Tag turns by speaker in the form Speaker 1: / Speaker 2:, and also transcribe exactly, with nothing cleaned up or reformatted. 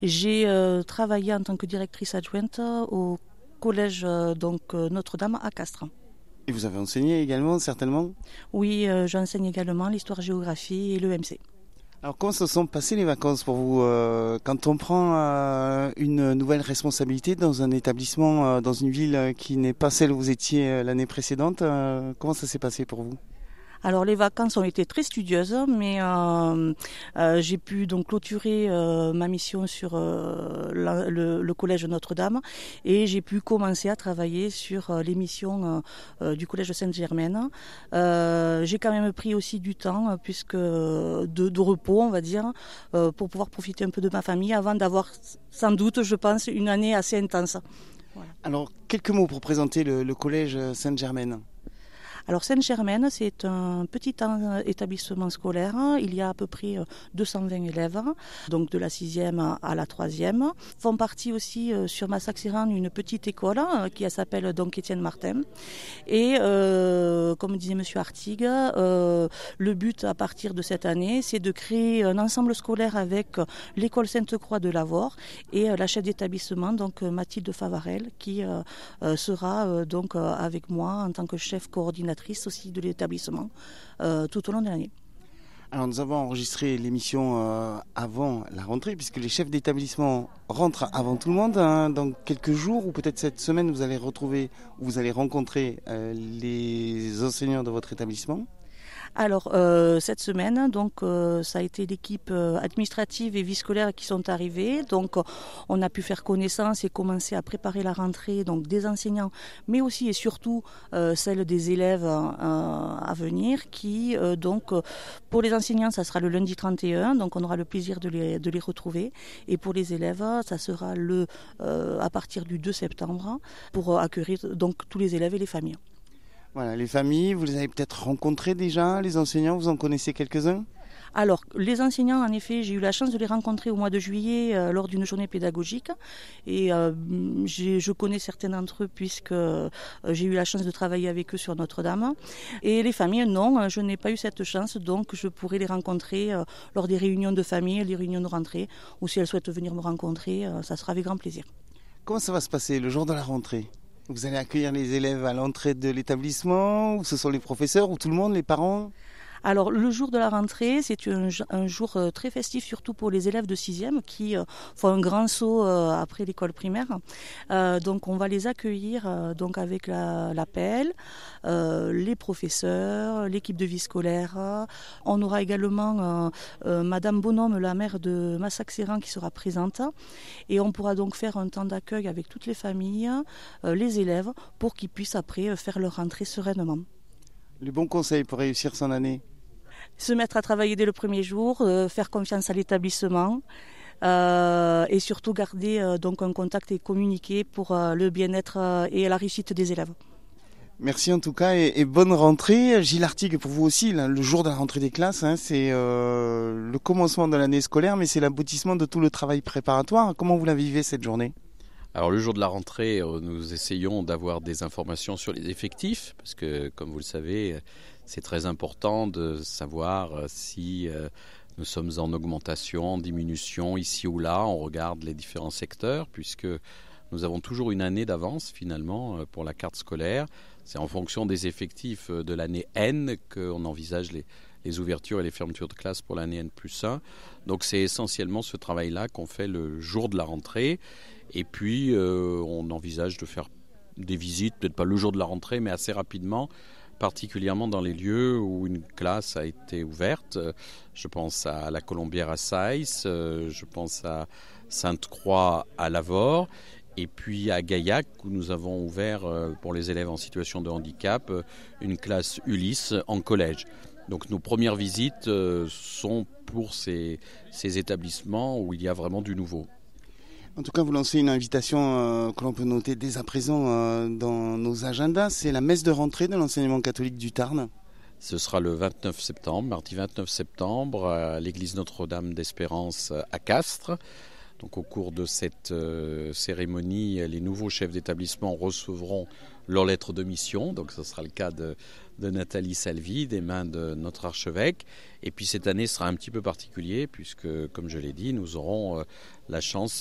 Speaker 1: J'ai euh, travaillé en tant que directrice adjointe au collège euh, donc euh, Notre-Dame à Castres.
Speaker 2: Et vous avez enseigné également, certainement.
Speaker 1: Oui, euh, j'enseigne également l'histoire-géographie et l'E M C.
Speaker 2: Alors comment se sont passées les vacances pour vous euh, quand on prend euh, une nouvelle responsabilité dans un établissement, euh, dans une ville euh, qui n'est pas celle où vous étiez euh, l'année précédente, euh, comment ça s'est passé pour vous?
Speaker 1: Alors les vacances ont été très studieuses, mais euh, euh, j'ai pu donc clôturer euh, ma mission sur euh, la- le, le collège Notre-Dame et j'ai pu commencer à travailler sur euh, les missions euh, euh, du collège Sainte-Germaine. Euh, j'ai quand même pris aussi du temps, euh, puisque de, de repos, on va dire, euh, pour pouvoir profiter un peu de ma famille avant d'avoir sans doute, je pense, une année assez intense. Voilà.
Speaker 2: Alors quelques mots pour présenter le, le collège Sainte-Germaine.
Speaker 1: Alors Sainte-Germaine, c'est un petit euh, établissement scolaire. Il y a à peu près euh, deux cent vingt élèves, donc de la sixième à la troisième. Font partie aussi euh, sur Massac-Siran une petite école euh, qui s'appelle donc Étienne Martin. Et euh, comme disait Monsieur Artigue, euh, le but à partir de cette année, c'est de créer un ensemble scolaire avec l'école Sainte-Croix de Lavore et euh, la chef d'établissement, donc Mathilde Favarel, qui euh, euh, sera euh, donc euh, avec moi en tant que chef coordinatrice aussi de l'établissement euh, tout au long de l'année.
Speaker 2: Alors nous avons enregistré l'émission euh, avant la rentrée puisque les chefs d'établissement rentrent avant tout le monde. Hein. Dans quelques jours ou peut-être cette semaine, vous allez retrouver, vous allez rencontrer euh, les enseignants de votre établissement.
Speaker 1: Alors euh, cette semaine, donc euh, ça a été l'équipe euh, administrative et vie scolaire qui sont arrivés. Donc on a pu faire connaissance et commencer à préparer la rentrée donc des enseignants, mais aussi et surtout euh, celle des élèves euh, à venir. Qui euh, donc pour les enseignants, ça sera le lundi trente et un, donc on aura le plaisir de les, de les retrouver. Et pour les élèves, ça sera le euh, à partir du deux septembre pour accueillir donc tous les élèves et les familles.
Speaker 2: Voilà, les familles, vous les avez peut-être rencontrés déjà, les enseignants, vous en connaissez quelques-uns?
Speaker 1: Alors, les enseignants, en effet, j'ai eu la chance de les rencontrer au mois de juillet euh, lors d'une journée pédagogique. Et euh, j'ai, je connais certains d'entre eux puisque euh, j'ai eu la chance de travailler avec eux sur Notre-Dame. Et les familles, non, je n'ai pas eu cette chance, donc je pourrai les rencontrer euh, lors des réunions de famille, les réunions de rentrée, ou si elles souhaitent venir me rencontrer, euh, ça sera avec grand plaisir.
Speaker 2: Comment ça va se passer le jour de la rentrée? Vous allez accueillir les élèves à l'entrée de l'établissement, ou ce sont les professeurs, ou tout le monde, les parents?
Speaker 1: Alors le jour de la rentrée, c'est un, un jour euh, très festif, surtout pour les élèves de sixième qui euh, font un grand saut euh, après l'école primaire. Euh, donc on va les accueillir euh, donc avec la, la pelle, euh, les professeurs, l'équipe de vie scolaire. On aura également euh, euh, Madame Bonhomme, la maire de Massac-Siran, qui sera présente. Et on pourra donc faire un temps d'accueil avec toutes les familles, euh, les élèves, pour qu'ils puissent après faire leur rentrée sereinement.
Speaker 2: Les bons conseils pour réussir son année?
Speaker 1: Se mettre à travailler dès le premier jour, euh, faire confiance à l'établissement euh, et surtout garder euh, donc un contact et communiquer pour euh, le bien-être euh, et la réussite des élèves.
Speaker 2: Merci en tout cas et, et bonne rentrée. Gilles Artigue, pour vous aussi, là, le jour de la rentrée des classes, hein, c'est euh, le commencement de l'année scolaire, mais c'est l'aboutissement de tout le travail préparatoire. Comment vous la vivez cette journée?
Speaker 3: Alors le jour de la rentrée, nous essayons d'avoir des informations sur les effectifs, parce que comme vous le savez, c'est très important de savoir si nous sommes en augmentation, en diminution, ici ou là. On regarde les différents secteurs, puisque nous avons toujours une année d'avance finalement pour la carte scolaire. C'est en fonction des effectifs de l'année N qu'on envisage les, les ouvertures et les fermetures de classe pour l'année N plus un. Donc c'est essentiellement ce travail-là qu'on fait le jour de la rentrée. Et puis, euh, on envisage de faire des visites, peut-être pas le jour de la rentrée, mais assez rapidement, particulièrement dans les lieux où une classe a été ouverte. Je pense à la Colombière à Saïs, je pense à Sainte-Croix à Lavore, et puis à Gaillac, où nous avons ouvert pour les élèves en situation de handicap une classe Ulysse en collège. Donc nos premières visites sont pour ces, ces établissements où il y a vraiment du nouveau.
Speaker 2: En tout cas, vous lancez une invitation euh, que l'on peut noter dès à présent euh, dans nos agendas. C'est la messe de rentrée de l'enseignement catholique du Tarn.
Speaker 3: Ce sera le vingt-neuf septembre, mardi vingt-neuf septembre, à l'église Notre-Dame d'Espérance à Castres. Donc, au cours de cette euh, cérémonie, les nouveaux chefs d'établissement recevront leur lettre de mission. Donc, ce sera le cas de, de Nathalie Salvi, des mains de notre archevêque. Et puis cette année sera un petit peu particulier puisque, comme je l'ai dit, nous aurons la chance